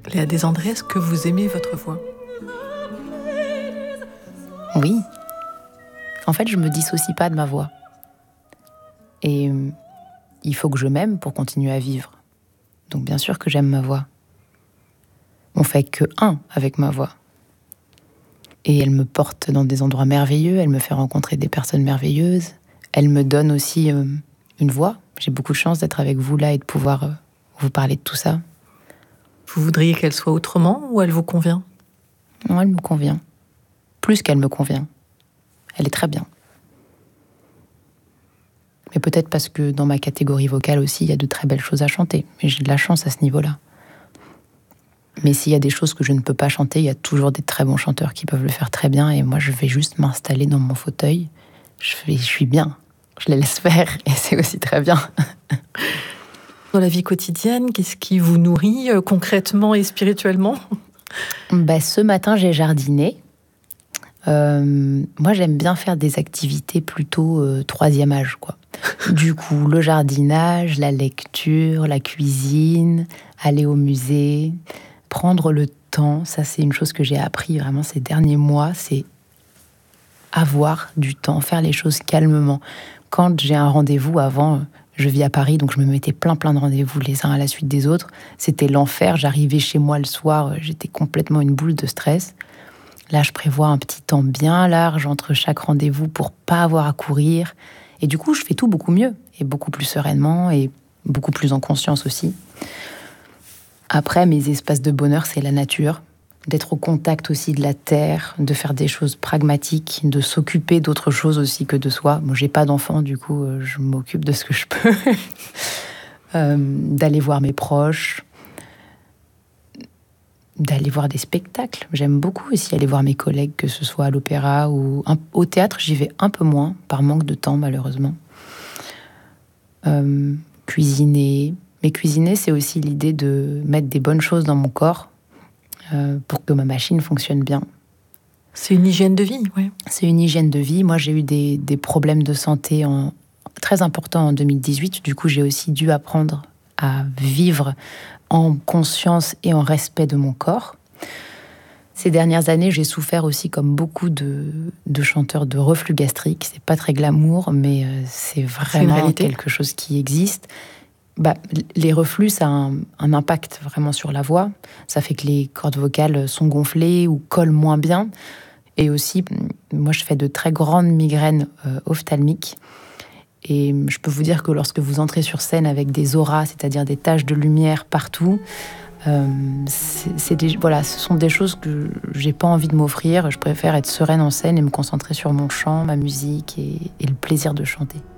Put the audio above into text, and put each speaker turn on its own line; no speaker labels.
Léa Desandré, est-ce que vous aimez votre voix ?
Oui. En fait, je me dissocie pas de ma voix. Et il faut que je m'aime pour continuer à vivre. Donc bien sûr que j'aime ma voix. On fait que un avec ma voix. Et elle me porte dans des endroits merveilleux, elle me fait rencontrer des personnes merveilleuses. Elle me donne aussi une voix. J'ai beaucoup de chance d'être avec vous là et de pouvoir vous parler de tout ça.
Vous voudriez qu'elle soit autrement ou elle vous convient ?
Non, elle me convient. Plus qu'elle me convient. Elle est très bien. Mais peut-être parce que dans ma catégorie vocale aussi, il y a de très belles choses à chanter. Et j'ai de la chance à ce niveau-là. Mais s'il y a des choses que je ne peux pas chanter, il y a toujours des très bons chanteurs qui peuvent le faire très bien. Et moi, je vais juste m'installer dans mon fauteuil. Je suis bien. Je les laisse faire. Et c'est aussi très bien.
Dans la vie quotidienne, qu'est-ce qui vous nourrit concrètement et spirituellement ?
Ce matin, j'ai jardiné. Moi, j'aime bien faire des activités plutôt troisième âge, quoi. Du coup, le jardinage, la lecture, la cuisine, aller au musée, prendre le temps. Ça, c'est une chose que j'ai appris vraiment ces derniers mois, c'est avoir du temps, faire les choses calmement. Quand j'ai un rendez-vous avant, je vis à Paris, donc je me mettais plein de rendez-vous les uns à la suite des autres. C'était l'enfer. J'arrivais chez moi le soir, j'étais complètement une boule de stress. Là, je prévois un petit temps bien large entre chaque rendez-vous pour pas avoir à courir. Et du coup, je fais tout beaucoup mieux et beaucoup plus sereinement et beaucoup plus en conscience aussi. Après, mes espaces de bonheur, c'est la nature. D'être au contact aussi de la terre, de faire des choses pragmatiques, de s'occuper d'autre chose aussi que de soi. Moi, j'ai pas d'enfant, du coup, je m'occupe de ce que je peux. D'aller voir mes proches, d'aller voir des spectacles. J'aime beaucoup aussi aller voir mes collègues, que ce soit à l'opéra ou au théâtre. J'y vais un peu moins, par manque de temps, malheureusement. Cuisiner. Mais cuisiner, c'est aussi l'idée de mettre des bonnes choses dans mon corps pour que ma machine fonctionne bien.
C'est une hygiène de vie, oui.
C'est une hygiène de vie. Moi, j'ai eu des problèmes de santé très importants en 2018. Du coup, j'ai aussi dû apprendre à vivre en conscience et en respect de mon corps. Ces dernières années, j'ai souffert aussi, comme beaucoup de chanteurs, de reflux gastrique. C'est pas très glamour, mais c'est vraiment quelque chose qui existe. Les reflux, ça a un impact vraiment sur la voix. Ça fait que les cordes vocales sont gonflées ou collent moins bien. Et aussi, moi, je fais de très grandes migraines ophtalmiques. Et je peux vous dire que lorsque vous entrez sur scène avec des auras, c'est-à-dire des taches de lumière partout, ce sont des choses que j'ai pas envie de m'offrir. Je préfère être sereine en scène et me concentrer sur mon chant, ma musique et le plaisir de chanter.